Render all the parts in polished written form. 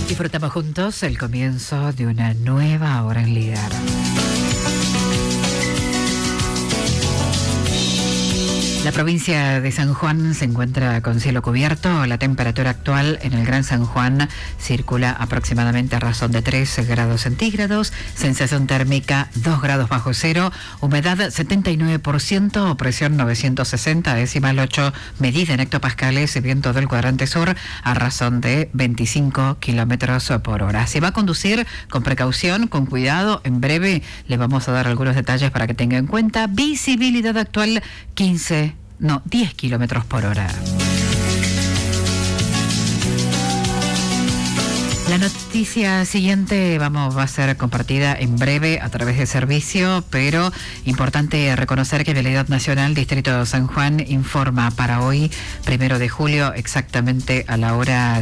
Disfrutamos juntos el comienzo de una nueva hora en Líder. La provincia de San Juan se encuentra con cielo cubierto. La temperatura actual en el Gran San Juan circula aproximadamente a razón de 13 grados centígrados, sensación térmica 2 grados bajo cero, humedad 79%, presión 960,8, medida en hectopascales y viento del cuadrante sur a razón de 25 kilómetros por hora. Se va a conducir con precaución, con cuidado. En breve le vamos a dar algunos detalles para que tenga en cuenta. Visibilidad actual 10 kilómetros por hora. La noticia siguiente va a ser compartida en breve a través de servicio, pero importante reconocer que Vialidad Nacional Distrito de San Juan informa para hoy, 1 de julio, exactamente a la hora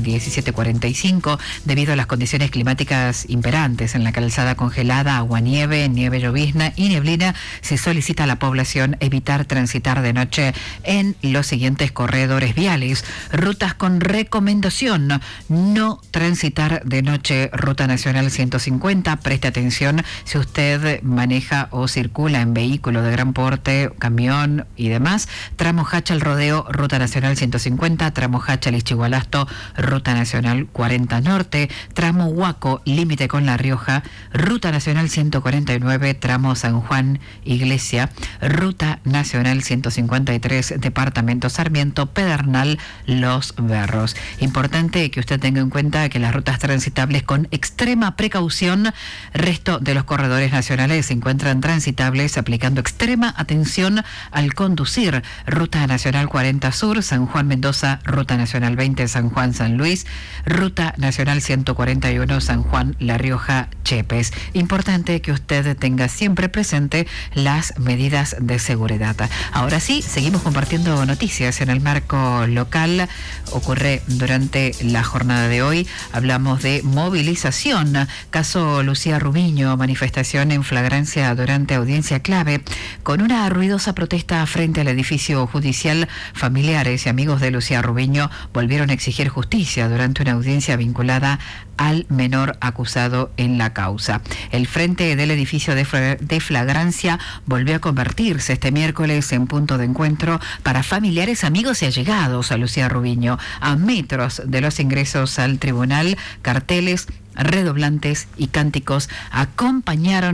17:45, debido a las condiciones climáticas imperantes en la calzada congelada, aguanieve, nieve llovizna y neblina, se solicita a la población evitar transitar de noche en los siguientes corredores viales. Rutas con recomendación: no transitar de noche Ruta Nacional 150. Preste atención si usted maneja o circula en vehículo de gran porte, camión y demás. Tramo Hacha al Rodeo, Ruta Nacional 150. Tramo Hacha al Ischigualasto, Ruta Nacional 40 Norte. Tramo Huaco, límite con La Rioja, Ruta Nacional 149. Tramo San Juan Iglesia, Ruta Nacional 153. Departamento Sarmiento, Pedernal, Los Berros. Importante que usted tenga en cuenta que las rutas transitables con extrema precaución. Resto de los corredores nacionales se encuentran transitables, aplicando extrema atención al conducir. Ruta Nacional 40 Sur, San Juan Mendoza, Ruta Nacional 20 San Juan San Luis, Ruta Nacional 141 San Juan La Rioja Chepes. Importante que usted tenga siempre presente las medidas de seguridad. Ahora sí, seguimos compartiendo noticias en el marco local. Ocurre durante la jornada de hoy. Hablamos de movilización. Caso Lucía Rubiño, manifestación en flagrancia durante audiencia clave. Con una ruidosa protesta frente al edificio judicial, familiares y amigos de Lucía Rubiño volvieron a exigir justicia durante una audiencia vinculada al menor acusado en la causa. El frente del edificio de flagrancia volvió a convertirse este miércoles en punto de encuentro para familiares, amigos y allegados a Lucía Rubiño. A metros de los ingresos al tribunal, carteles, redoblantes y cánticos acompañaron